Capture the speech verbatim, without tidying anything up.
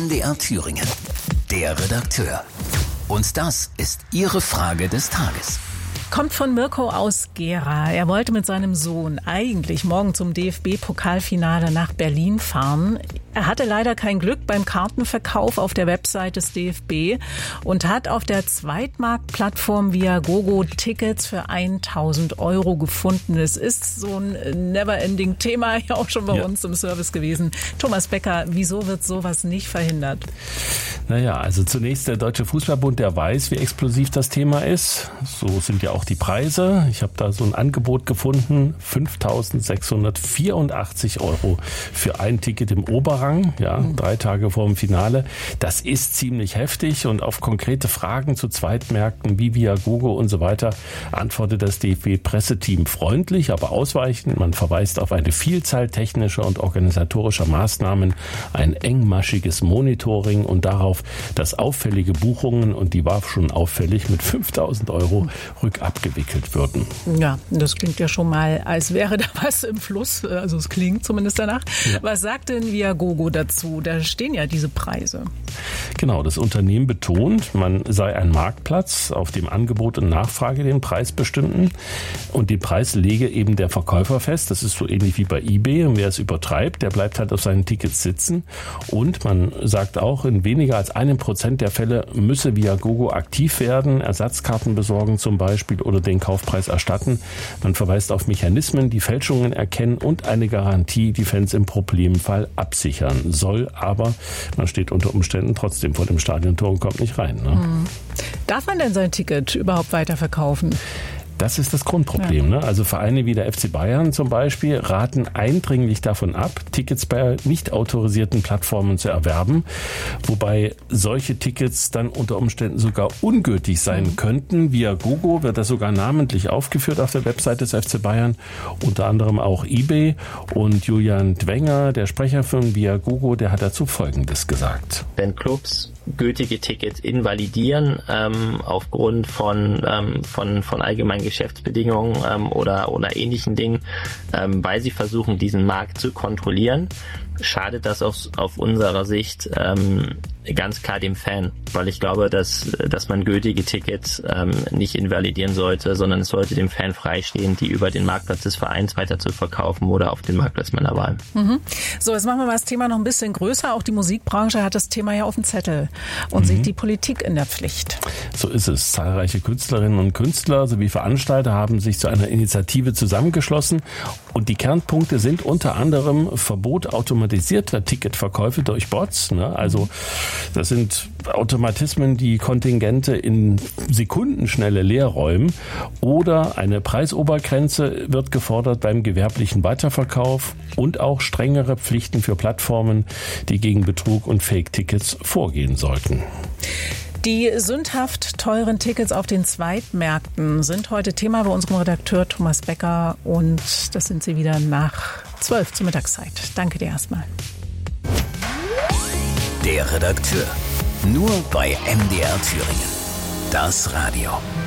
M D R Thüringen. Der Redakteur. Und das ist Ihre Frage des Tages. Kommt von Mirko aus Gera. Er wollte mit seinem Sohn eigentlich morgen zum D F B-Pokalfinale nach Berlin fahren. Er hatte leider kein Glück beim Kartenverkauf auf der Website des D F B und hat auf der Zweitmarktplattform Viagogo Tickets für tausend Euro gefunden. Es ist so ein Never-Ending-Thema, ja auch schon bei ja. uns im Service gewesen. Thomas Becker, wieso wird sowas nicht verhindert? Naja, also zunächst der Deutsche Fußballbund, der weiß, wie explosiv das Thema ist. So sind ja auch die Preise. Ich habe da so ein Angebot gefunden, fünftausendsechshundertvierundachtzig Euro für ein Ticket im Oberrang, ja, mhm. drei Tage vor dem Finale. Das ist ziemlich heftig und auf konkrete Fragen zu Zweitmärkten wie Viagogo und so weiter antwortet das D F B-Presseteam freundlich, aber ausweichend. Man verweist auf eine Vielzahl technischer und organisatorischer Maßnahmen, ein engmaschiges Monitoring und darauf, dass auffällige Buchungen, und die war schon auffällig, mit fünftausend Euro rückabgewickelt würden. Ja, das klingt ja schon mal, als wäre da was im Fluss. Also es klingt zumindest danach. Ja. Was sagt denn Viagogo dazu? Da stehen ja diese Preise. Genau, das Unternehmen betont, man sei ein Marktplatz, auf dem Angebot und Nachfrage den Preis bestimmten. Und den Preis lege eben der Verkäufer fest. Das ist so ähnlich wie bei eBay. Und wer es übertreibt, der bleibt halt auf seinen Tickets sitzen. Und man sagt auch, in weniger als einem Prozent der Fälle müsse Viagogo aktiv werden, Ersatzkarten besorgen zum Beispiel oder den Kaufpreis erstatten. Man verweist auf Mechanismen, die Fälschungen erkennen und eine Garantie, die Fans im Problemfall absichern soll. Aber man steht unter Umständen trotzdem vor dem Stadiontor und kommt nicht rein. Ne? Mhm. Darf man denn sein Ticket überhaupt weiterverkaufen? Das ist das Grundproblem. Ja. Ne? Also Vereine wie der F C Bayern zum Beispiel raten eindringlich davon ab, Tickets bei nicht autorisierten Plattformen zu erwerben, wobei solche Tickets dann unter Umständen sogar ungültig sein mhm. könnten. Viagogo wird das sogar namentlich aufgeführt auf der Website des F C Bayern, unter anderem auch eBay. Und Julian Dwenger, der Sprecher von Viagogo, der hat dazu Folgendes gesagt. Wenn Clubs gültige Tickets invalidieren ähm, aufgrund von ähm, von von allgemeinen Geschäftsbedingungen ähm, oder oder ähnlichen Dingen, ähm, weil sie versuchen, diesen Markt zu kontrollieren, schadet das aus, auf unserer Sicht ähm, ganz klar dem Fan, weil ich glaube, dass dass man gültige Tickets ähm, nicht invalidieren sollte, sondern es sollte dem Fan freistehen, die über den Marktplatz des Vereins weiter zu verkaufen oder auf den Marktplatz meiner Wahl. Mhm. So, jetzt machen wir mal das Thema noch ein bisschen größer. Auch die Musikbranche hat das Thema ja auf dem Zettel und mhm. sieht die Politik in der Pflicht. So ist es. Zahlreiche Künstlerinnen und Künstler sowie Veranstalter haben sich zu einer Initiative zusammengeschlossen und die Kernpunkte sind unter anderem Verbot automatisierter Ticketverkäufe durch Bots. Ne? Also das sind Automatismen, die Kontingente in Sekundenschnelle leer räumen, oder eine Preisobergrenze wird gefordert beim gewerblichen Weiterverkauf und auch strengere Pflichten für Plattformen, die gegen Betrug und Fake-Tickets vorgehen sollten. Die sündhaft teuren Tickets auf den Zweitmärkten sind heute Thema bei unserem Redakteur Thomas Becker, und das sind sie wieder nach zwölf zur Mittagszeit. Danke dir erstmal. Der Redakteur. Nur bei M D R Thüringen. Das Radio.